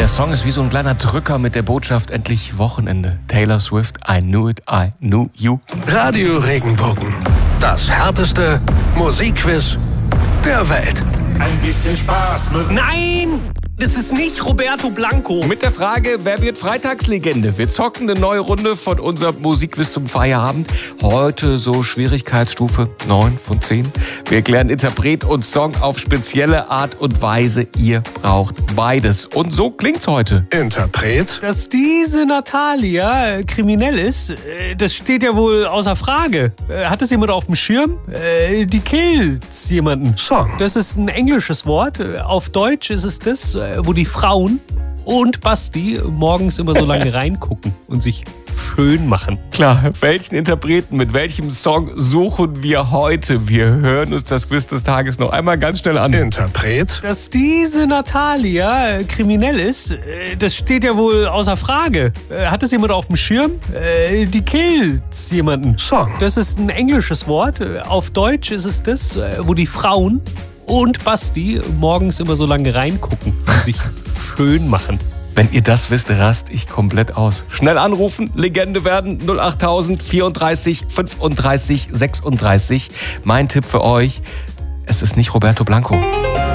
Der Song ist wie so ein kleiner Drücker mit der Botschaft endlich Wochenende. Taylor Swift, I knew it, I knew you. Radio Regenbogen. Das härteste Musikquiz der Welt. Ein bisschen Spaß muss... Nein! Das ist nicht Roberto Blanco. Mit der Frage, wer wird Freitagslegende? Wir zocken eine neue Runde von unserem Musikquiz zum Feierabend. Heute so Schwierigkeitsstufe 9 von 10. Wir klären Interpret und Song auf spezielle Art und Weise. Ihr braucht beides. Und so klingt's heute. Interpret, Dass diese Natalia kriminell ist, das steht ja wohl außer Frage. Hat das jemand auf dem Schirm? Die killt jemanden. Song, Das ist ein englisches Wort. Auf Deutsch ist es das, wo die Frauen und Basti morgens immer so lange reingucken und sich schön machen. Klar, welchen Interpreten mit welchem Song suchen wir heute? Wir hören uns das Quiz des Tages noch einmal ganz schnell an. Interpret, Dass diese Natalia kriminell ist, das steht ja wohl außer Frage. Hat das jemand auf dem Schirm? Die killt jemanden. Song, Das ist ein englisches Wort. Auf Deutsch ist es das, wo die Frauen und Basti morgens immer so lange reingucken und sich schön machen. Wenn ihr das wisst, rast ich komplett aus. Schnell anrufen, Legende werden, 08000 34 35 36. Mein Tipp für euch, es ist nicht Roberto Blanco.